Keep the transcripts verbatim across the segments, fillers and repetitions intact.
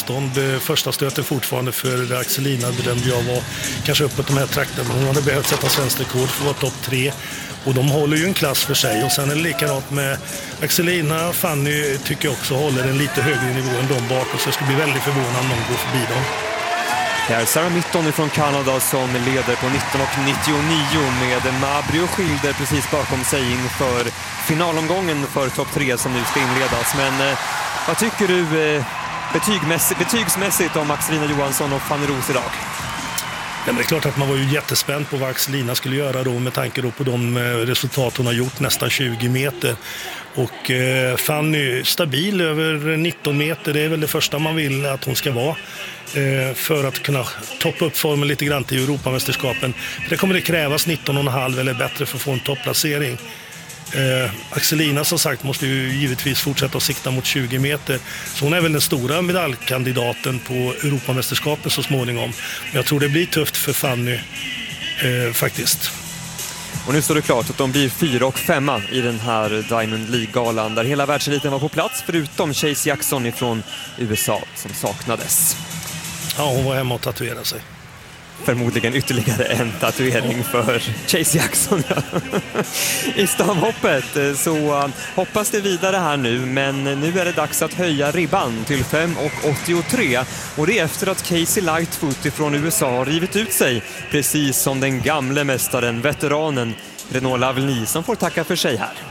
avstånd. Första stöten fortfarande för Axelina bedömde jag var kanske uppåt de här trakterna. Hon hade behövt sätta svensk rekord för att vara topp tre. Och de håller ju en klass för sig. Och sen är det likadant med Axelina. Fanny tycker jag också håller en lite högre nivå än de bakom. Så jag skulle bli väldigt förvånad om de går förbi dem. Det är Sarah Mitton från Kanada som leder på nitton och nittionio med Mabry och Schilder precis bakom sig inför finalomgången för topp tre som nu ska inledas. Men eh, vad tycker du eh, betygmässigt, betygsmässigt om Axelina Johansson och Fanny Roos idag? Ja, men det är klart att man var ju jättespänd på vad Axelina skulle göra då med tanke då på de resultat hon har gjort, nästan tjugo meter. Och eh, Fanny stabil över nitton meter, det är väl det första man vill att hon ska vara. Eh, för att kunna toppa upp formen lite grann till Europamästerskapen. För det kommer det krävas nitton komma fem eller bättre för att få en topplacering. Eh, Axelina som sagt måste ju givetvis fortsätta att sikta mot tjugo meter. Så hon är väl den stora medaljkandidaten på Europamästerskapen så småningom. Men jag tror det blir tufft för Fanny eh, faktiskt. Och nu står det klart att de blir fyra och femma i den här Diamond League-galan där hela världseliten var på plats förutom Chase Jackson från U S A som saknades. Ja, hon var hemma och tatuerade sig. Förmodligen ytterligare en tatuering för Chase Jackson. I stavhoppet så hoppas det vidare här nu, men nu är det dags att höja ribban till fem och åttiotre. Och det är efter att Casey Lightfoot från U S A har rivit ut sig, precis som den gamle mästaren, veteranen Renaud Lavigny, som får tacka för sig här.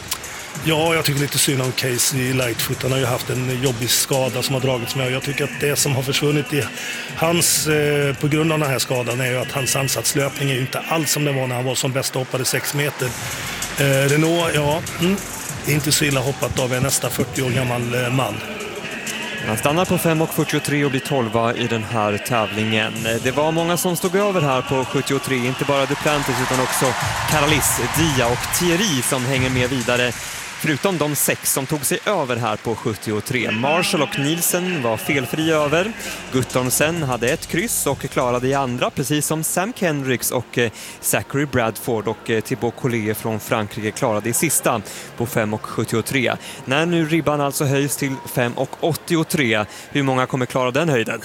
Ja, jag tycker lite synd om Casey Lightfoot. Han har ju haft en jobbig skada som har dragits med. Jag tycker att det som har försvunnit i hans, eh, på grund av den här skadan är ju att hans ansatslöpning är ju inte alls som det var när han var som bäst hoppade sex meter. Eh, Renaud, ja, mm, det är inte så illa hoppat av en nästa fyrtio år gammal eh, man. Han stannar på fem och fyrtiotre och blir tolva i den här tävlingen. Det var många som stod över här på sjuttiotre, inte bara Duplantis utan också Caralis, Dia och Thierry som hänger med vidare. Förutom de sex som tog sig över här på sjuttiotre. Marshall och Nielsen var felfri över. Guttormsen hade ett kryss och klarade i andra, precis som Sam Kendricks och Zachary Bradford och Thibaut Collet från Frankrike klarade i sista på fem och sjuttiotre. När nu ribban alltså höjs till fem och åttiotre, hur många kommer klara den höjden?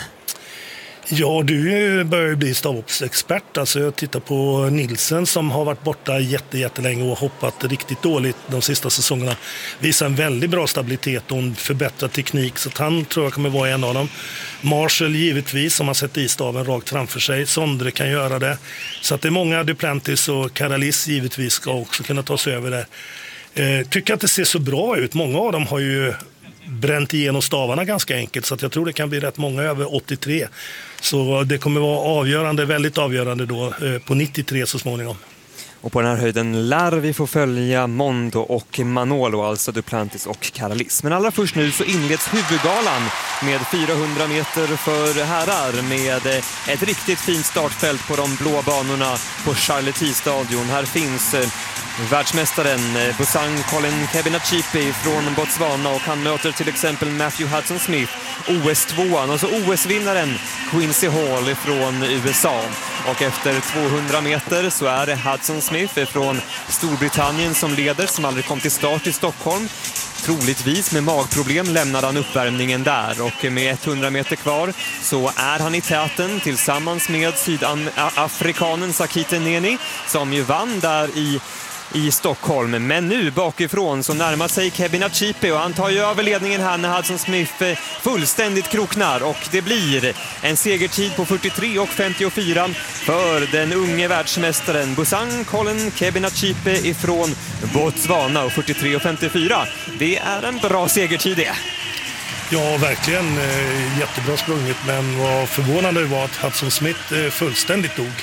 Ja, du börjar bli stavhoppsexpert. Alltså jag tittar på Nielsen som har varit borta jätte, jättelänge och hoppat riktigt dåligt de sista säsongerna. Visar en väldigt bra stabilitet och en förbättrad teknik, så att han tror jag kommer vara en av dem. Marshall givetvis, som har sett i staven rakt framför sig. Sondre kan göra det. Så att det är många, Duplantis och Caralis givetvis ska också kunna ta sig över det. Eh, tycker att det ser så bra ut. Många av dem har ju bränt igenom stavarna ganska enkelt, så att jag tror det kan bli rätt många över åttiotre. Så det kommer vara avgörande, väldigt avgörande då eh, på nittiotre så småningom. Och på den här höjden lär vi få följa Mondo och Manolo, alltså Duplantis och Caralis. Men allra först nu så inleds huvudgalan med fyrahundra meter för herrar med ett riktigt fint startfält på de blå banorna på Charlotte-stadion. Här finns eh, världsmästaren Busang Colin Kebinachipi från Botswana och han möter till exempel Matthew Hudson-Smith, O S-tvåan, och så O S-vinnaren Quincy Hall från U S A. Och efter tvåhundra meter så är det Hudson-Smith från Storbritannien som leder, som aldrig kom till start i Stockholm. Troligtvis med magproblem lämnade han uppvärmningen där, och med hundra meter kvar så är han i täten tillsammans med sydafrikanen Sakite Neni som ju vann där i i Stockholm. Men nu bakifrån så närmar sig Kebinachipi och han tar ju över ledningen här när Hudson-Smith fullständigt kroknar, och det blir en segertid på fyrtiotre och femtiofyra för den unge världsmästaren Busang Colin Kebinachipi ifrån Botswana. Och fyrtiotre och femtiofyra, det är en bra segertid det. Ja, verkligen eh, jättebra sprunget, men vad förvånande var att Hudson-Smith eh, fullständigt dog.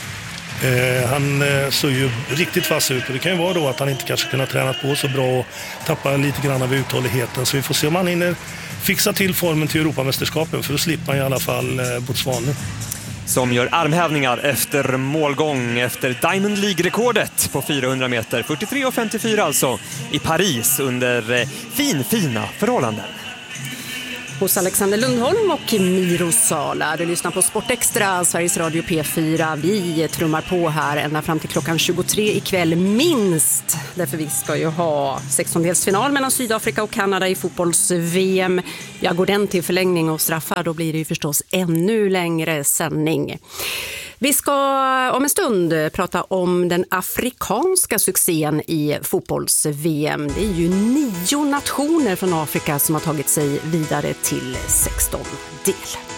Eh, han eh, såg ju riktigt fast ut, och det kan ju vara då att han inte kanske kunnat träna på så bra och tappa lite grann av uthålligheten. Så vi får se om han hinner fixa till formen till Europamästerskapen, för då slipper man i alla fall eh, Botswana. Som gör armhävningar efter målgång efter Diamond League-rekordet på fyrahundra meter. fyrtiotre och femtiofyra alltså i Paris under eh, fin, fina förhållanden. hos Alexander Lundholm och Miro Sala. Du lyssnar på Sportextra, Sveriges Radio P fyra. Vi trummar på här ända fram till klockan tjugotre ikväll minst. Därför vi ska ju ha sextondelsfinal mellan Sydafrika och Kanada i fotbolls-V M. Ja, går den till förlängning och straffar, då blir det ju förstås ännu längre sändning. Vi ska om en stund prata om den afrikanska succén i fotbolls-V M. Det är ju nio nationer från Afrika som har tagit sig vidare till sexton del.